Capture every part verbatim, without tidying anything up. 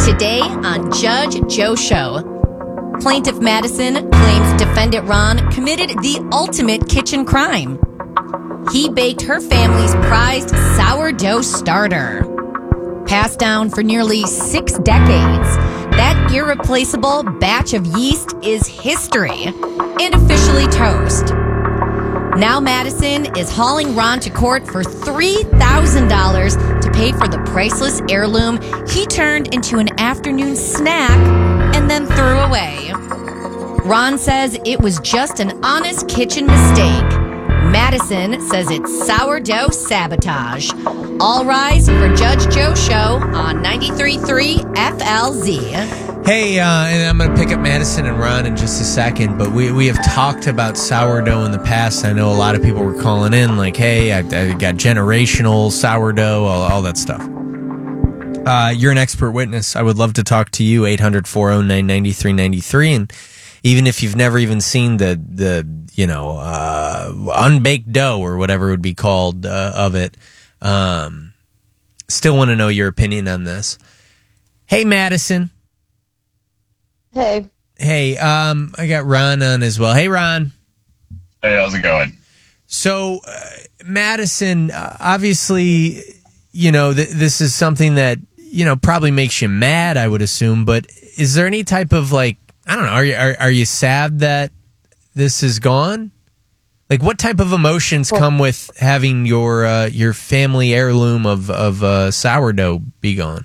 Today on Judge Joe Show, Plaintiff Madison claims defendant Ron committed the ultimate kitchen crime. He baked her family's prized sourdough starter. Passed down for nearly six decades, that irreplaceable batch of yeast is history and officially toast. Now Madison is hauling Ron to court for three thousand dollars to pay for the priceless heirloom he turned into an afternoon snack and then threw away. Ron says it was just an honest kitchen mistake. Madison says it's sourdough sabotage. All rise for Judge Joe Show on ninety-three point three F L Z. Hey, uh, and I'm going to pick up Madison and Ron in just a second, but we, we have talked about sourdough in the past. I know a lot of people were calling in like, hey, I, I got generational sourdough, all, all that stuff. Uh, you're an expert witness. I would love to talk to you, eight hundred, four oh nine, nine three nine three, and even if you've never even seen the, the you know, uh, unbaked dough or whatever it would be called uh, of it, um, still want to know your opinion on this. Hey, Madison. Hey. Hey, um, I got Ron on as well. Hey, Ron. Hey, how's it going? So, uh, Madison, uh, obviously, you know, th- this is something that, you know, probably makes you mad, I would assume, but is there any type of, like, I don't know, are you, are, are you sad that this is gone? Like, what type of emotions well, come with having your uh, your family heirloom of, of uh, sourdough be gone?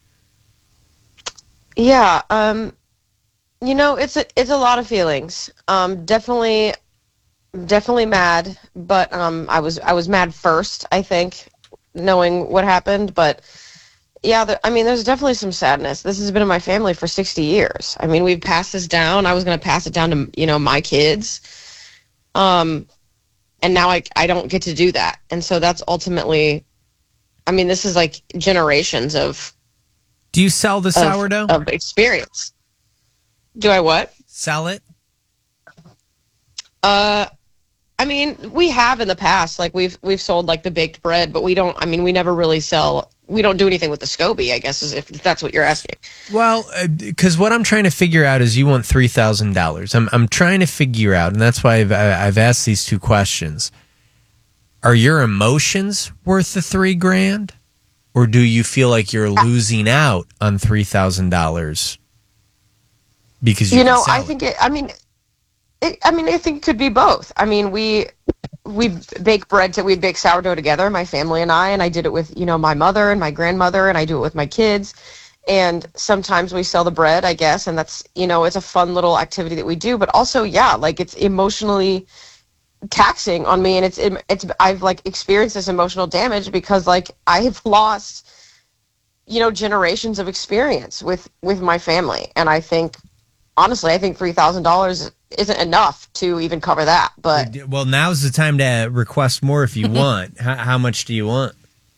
Yeah, um... You know, it's a, it's a lot of feelings. Um, definitely, definitely mad. But um, I was I was mad first, I think, knowing what happened. But yeah, the, I mean, there's definitely some sadness. This has been in my family for sixty years. I mean, we've passed this down. I was going to pass it down to you know my kids, um, and now I I don't get to do that. And so that's ultimately, I mean, this is like generations of. Do you sell the of, sourdough? Of experience. Do I what? Sell it? Uh, I mean, we have in the past. Like we've we've sold like the baked bread, but we don't. I mean, we never really sell. We don't do anything with the SCOBY, I guess, is if that's what you're asking. Well, because uh, what I'm trying to figure out is you want three thousand dollars. I'm I'm trying to figure out, and that's why I've I've asked these two questions. Are your emotions worth the three grand, or do you feel like you're losing out on three thousand dollars? Because you, you know, I it. think it. I mean, it, I mean, I think it could be both. I mean, we we bake bread. To, we bake sourdough together, my family and I, and I did it with you know my mother and my grandmother, and I do it with my kids. And sometimes we sell the bread, I guess, and that's you know it's a fun little activity that we do. But also, yeah, like it's emotionally taxing on me, and it's it's I've like experienced this emotional damage because like I've lost you know generations of experience with with my family, and I think. Honestly, I think three thousand dollars isn't enough to even cover that. But well, now's the time to request more if you want. how, how much do you want?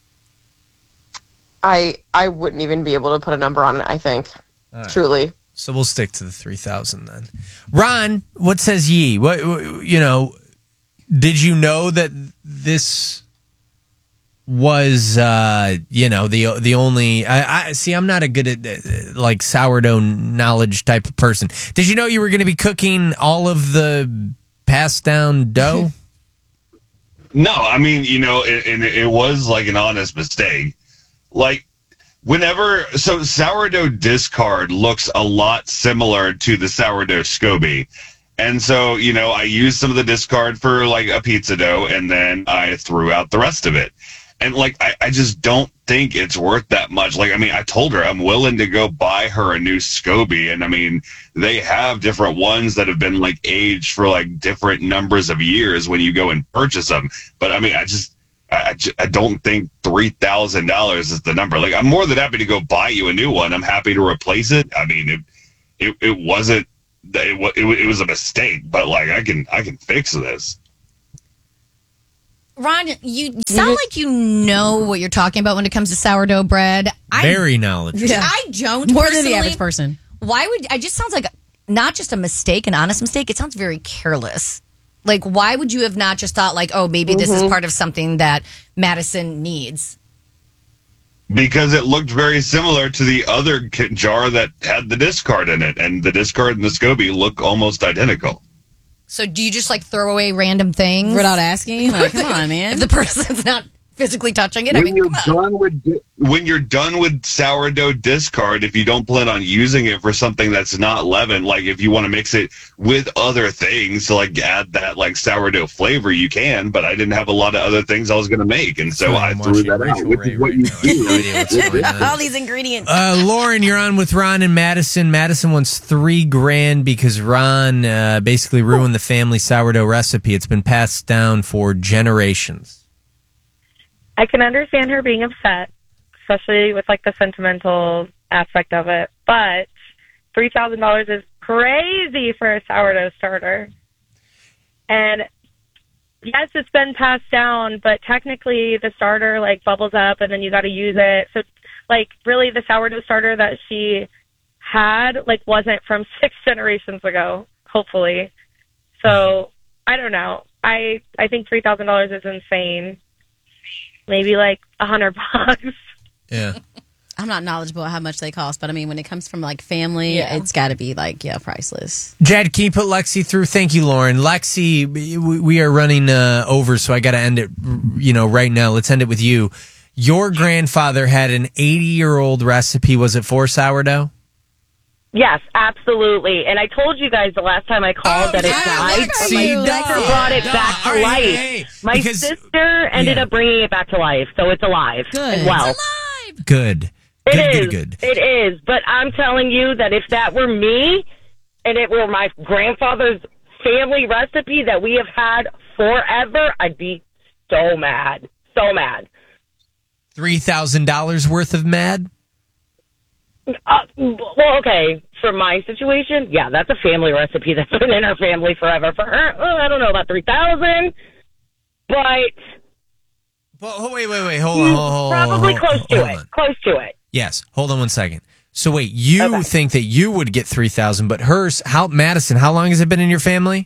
I I wouldn't even be able to put a number on it, I think. Right. Truly. So we'll stick to the three thousand then. Ron, what says ye? What, you know, did you know that this was uh you know the the only I, I see I'm not a good at uh, like sourdough knowledge type of person. Did you know you were going to be cooking all of the passed down dough? No, I mean, you know, it, it, it was like an honest mistake. Like whenever so sourdough discard looks a lot similar to the sourdough SCOBY. And so, you know, I used some of the discard for like a pizza dough and then I threw out the rest of it. And, like, I, I just don't think it's worth that much. Like, I mean, I told her I'm willing to go buy her a new SCOBY. And, I mean, they have different ones that have been, like, aged for, like, different numbers of years when you go and purchase them. But, I mean, I just, I, I don't think three thousand dollars is the number. Like, I'm more than happy to go buy you a new one. I'm happy to replace it. I mean, it it, it wasn't, it, it, it was a mistake. But, like, I can I can fix this. Ron, you sound like you know what you're talking about when it comes to sourdough bread. I, Very knowledgeable. Yeah. I don't. More than the average person. Why would I just sounds like not just a mistake, an honest mistake. It sounds very careless. Like, why would you have not just thought like, oh, maybe mm-hmm. this is part of something that Madison needs? because it looked very similar to the other ki- jar that had the discard in it, and the discard and the SCOBY look almost identical. So do you just like throw away random things Without asking? Like, come on, man. if the person's not physically touching it? I When mean, you're come on. done with di- when you're done with sourdough discard, if you don't plan on using it for something that's not leaven, like if you want to mix it with other things to like add that like sourdough flavor, you can. But I didn't have a lot of other things I was going to make, and so Sorry, I I'm threw watching that Rachel out. Which Ray is what right you now. I have no do. idea what's going on. All these ingredients. Uh, Lauren, you're on with Ron and Madison. Madison wants three grand because Ron uh, basically ruined the family sourdough recipe. It's been passed down for generations. I can understand her being upset, especially with like the sentimental aspect of it. But three thousand dollars is crazy for a sourdough starter. And yes, it's been passed down, but technically the starter like bubbles up and then you got to use it. So like really the sourdough starter that she had like wasn't from six generations ago, hopefully. So I don't know. I, I think three thousand dollars is insane. Maybe like a hundred bucks. Yeah. I'm not knowledgeable how much they cost, but I mean, when it comes from like family, Yeah. it's got to be like, yeah, priceless. Jed, can you put Lexi through? Thank you, Lauren. Lexi, we, we are running uh, over, so I got to end it, you know, right now. Let's end it with you. Your grandfather had an eighty-year-old recipe. Was it for sourdough? Yes, absolutely. And I told you guys the last time I called Oh, that it yeah, died. Lexi, My no, sister brought it no, back to all right, life. hey, hey, My because- sister ended yeah. up bringing it back to life, so it's alive. Good. And well. Good. It Good, is. good, good. It is. But I'm telling you that if that were me and it were my grandfather's family recipe that we have had forever, I'd be so mad. So mad. three thousand dollars worth of mad? Uh, well, okay, for my situation, yeah, that's a family recipe that's been in our family forever. For her, oh, I don't know about three thousand, but Well, oh, wait, wait, wait. Hold on. Hold, hold, probably hold, close hold, to hold it. on. Close to it. Yes. Hold on one second. So wait, you Okay. think that you would get three thousand, but hers, how, Madison, how long has it been in your family?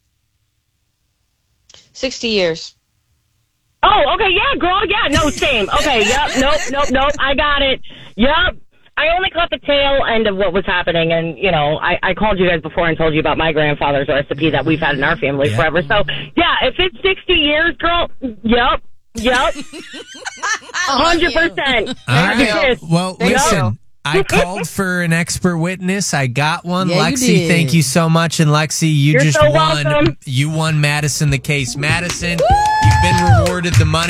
sixty years. Oh, okay, yeah, girl, yeah, no, same. Okay, yep, nope, nope, nope, I got it. Yep. I only caught the tail end of what was happening, and, you know, I, I called you guys before and told you about my grandfather's recipe that we've had in our family Yeah. forever. So, yeah, if it's sixty years, girl, yep, yep, one hundred percent. All right. Yes. Well, Thank listen, you. I called for an expert witness. I got one. Yeah, you Lexi, did. thank you so much. And Lexi, you You're just so won. welcome. You won Madison the case. Madison, you've been rewarded the money.